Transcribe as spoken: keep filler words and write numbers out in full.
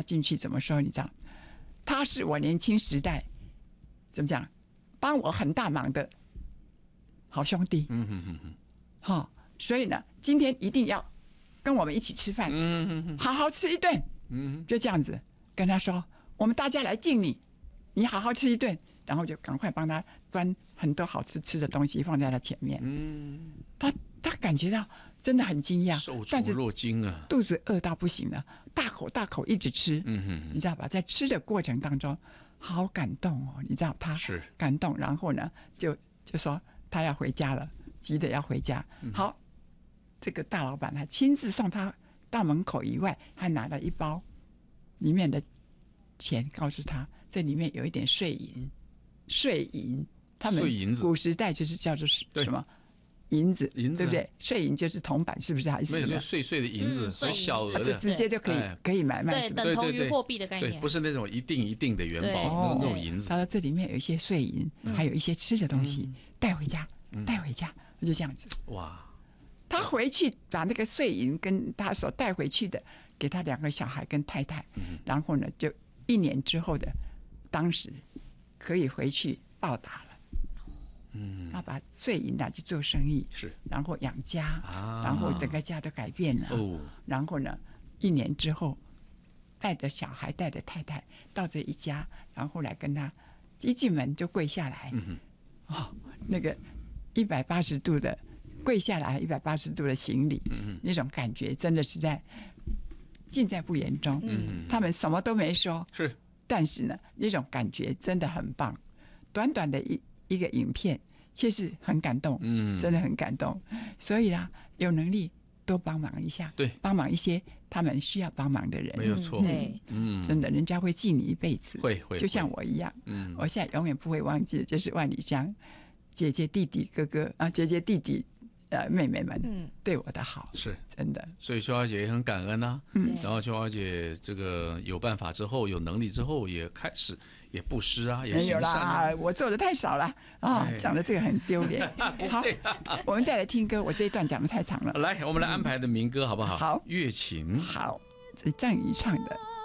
进去怎么说？你知道，他是我年轻时代怎么讲，帮我很大忙的好兄弟。 嗯嗯嗯嗯。 好、哦，所以呢，今天一定要跟我们一起吃饭， 嗯嗯嗯， 好好吃一顿。 嗯， 就这样子跟他说，我们大家来敬你，你好好吃一顿，然后就赶快帮他端很多好吃吃的东西放在他前面。 嗯， 他他感觉到真的很惊讶， 受宠若惊啊， 肚子饿到不行了，大口大口一直吃。 嗯哼， 你知道吧？在吃的过程当中，好感动哦，你知道他是感动，然后呢，就就说他要回家了，急得要回家。 嗯、 好，这个大老板还亲自送他到门口以外，还拿了一包里面的钱，告诉他这里面有一点碎银，碎银，他们古时代就是叫做什么银子， 银子、啊、 对不对？碎银就是铜板，是不是？还是没有，就碎碎的银子，很、嗯、小额的， 啊、直接就可以、哎、可以买卖， 对，等同于货币的概念， 对，不是那种一定一定的元宝，那种银子。 他说这里面有一些碎银，嗯、还有一些吃的东西，带、嗯、回家，带、嗯、回家，就这样子。 哇！ 他回去把那个碎银跟他所带回去的给他两个小孩跟太太，嗯、然后呢，就一年之后的当时可以回去报答了。嗯，他把碎银拿去做生意， 是， 然后养家， 啊、 然后整个家都改变了。 哦， 然后呢，一年之后，带着小孩带着太太到这一家，然后来跟他一进门就跪下来。 嗯哼，哦，那个一百八十度的。跪下来一百八十度的行礼，嗯、那种感觉真的是在尽在不言中。嗯，他们什么都没说， 是， 但是呢，那种感觉真的很棒。短短的一一个影片，其实很感动，嗯，真的很感动。所以啊，有能力多帮忙一下， 对， 帮忙一些他们需要帮忙的人， 没有错， 嗯，嗯真的，人家会记你一辈子， 会会， 就像我一样， 嗯， 我现在永远不会忘记，就是万里江姐姐、弟弟、哥哥啊，姐姐、弟弟。呃，妹妹们，嗯，对我的好是真的， 所以秋华姐也很感恩呐、啊。 嗯， 然后秋华姐这个有办法之后，有能力之后，也开始也布施啊，也没有啦，我做的太少了啊，讲、哦、的这个很丢脸。好，我们再来听歌，我这一段讲的太长了。 来，我们来安排的民歌好不好？ 好， 月琴。 好，是郑怡唱的。